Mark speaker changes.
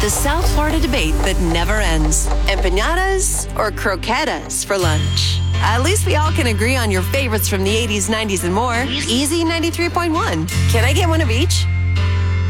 Speaker 1: The South Florida debate that never ends. Empanadas or croquetas for lunch? At least we all can agree on your favorites from the 80s, 90s, and more. Easy 93.1. Can I get one of each?